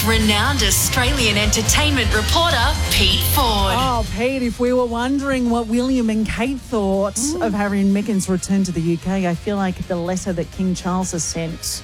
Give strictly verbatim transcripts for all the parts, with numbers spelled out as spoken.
renowned Australian entertainment reporter Pete Ford. Oh, Pete, if we were wondering what William and Kate thought mm. of Harry and Meghan's return to the U K, I feel like the letter that King Charles has sent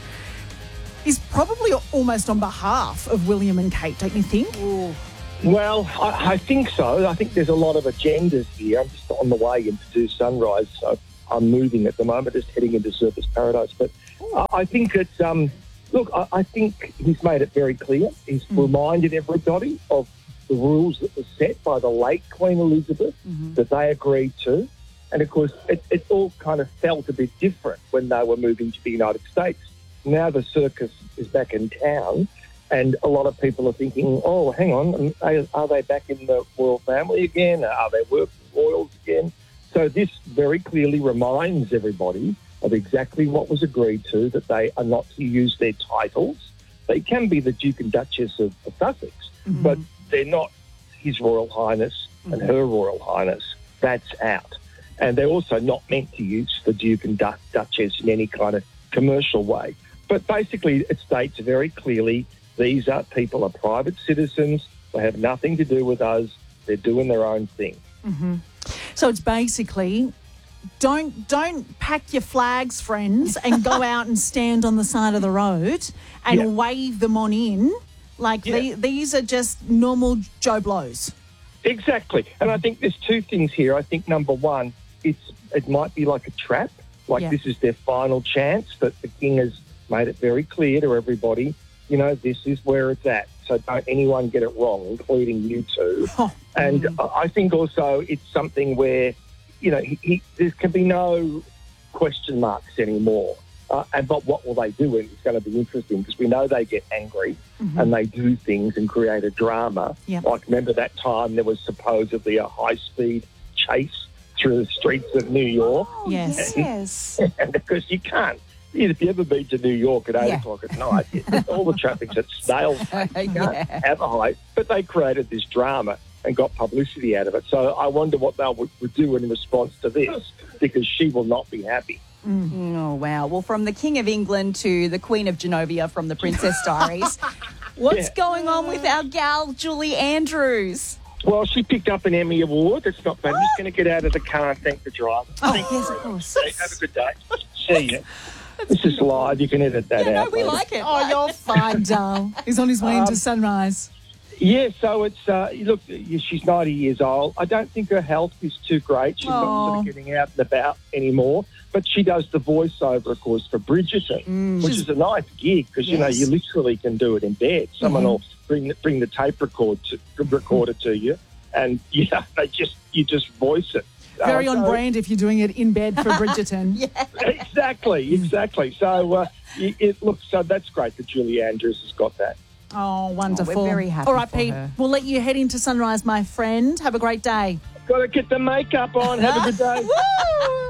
is probably almost on behalf of William and Kate, don't you think? Ooh. Well, I, I think so. I think there's a lot of agendas here. I'm just on the way into do Sunrise, so I'm moving at the moment, just heading into Surfers Paradise. But I, I think it's, um, look, I, I think he's made it very clear. He's mm. reminded everybody of the rules that were set by the late Queen Elizabeth mm-hmm. that they agreed to. And, of course, it, it all kind of felt a bit different when they were moving to the United States. Now the circus is back in town. And a lot of people are thinking, oh, hang on, are they back in the royal family again? Are they working royals again? So this very clearly reminds everybody of exactly what was agreed to, that they are not to use their titles. They can be the Duke and Duchess of, of Sussex, mm-hmm. but they're not His Royal Highness mm-hmm. and Her Royal Highness. That's out. And they're also not meant to use the Duke and du- Duchess in any kind of commercial way. But basically it states very clearly these are people are private citizens. They have nothing to do with us. They're doing their own thing. Mm-hmm. So it's basically don't don't pack your flags, friends, and go out and stand on the side of the road and yeah. wave them on in. Like yeah. the, these are just normal Joe Blows. Exactly. And I think there's two things here. I think number one, it's it might be like a trap. Like yeah. this is their final chance, that the king has made it very clear to everybody, you know, this is where it's at. So don't anyone get it wrong, including you two. Oh, and mm. I think also it's something where, you know, he, he, there can be no question marks anymore. Uh, and but what will they do? And it's going to be interesting because we know they get angry mm-hmm. and they do things and create a drama. Yep. Like, remember that time there was supposedly a high-speed chase through the streets of New York? Oh, yes. And, yes. And because you can't. If you ever been to New York at eight yeah. o'clock at night, all the traffic's at snail's pace. You can't yeah. have a high. But they created this drama and got publicity out of it. So I wonder what they would, would do in response to this, because she will not be happy. Mm. Oh, wow. Well, from the King of England to the Queen of Genovia from the Princess Diaries, what's yeah. going on with our gal, Julie Andrews? Well, she picked up an Emmy Award. That's not bad. I'm just going to get out of the car and thank the driver. Oh, yes, of course. Have a good day. See you. This is live. You can edit that yeah, out. No, we later. like it. Oh, you're fine, doll. He's on his way um, into Sunrise. Yeah, so it's, uh, look, she's ninety years old. I don't think her health is too great. She's Aww. not sort of getting out and about anymore. But she does the voiceover, of course, for Bridgerton, mm. which is a nice gig because, yes. you know, you literally can do it in bed. Someone mm-hmm. will bring, bring the tape record to, recorder to you and, you know, they just, you just voice it. Very uh, on so, brand if you're doing it in bed for Bridgerton. yeah. Exactly, exactly. So, uh, it, it looks, so that's great that Julie Andrews has got that. Oh, wonderful. Oh, we're very happy All right, for Pete, her. we'll let you head into Sunrise, my friend. Have a great day. Got to get the makeup on. Have a good day. Woo!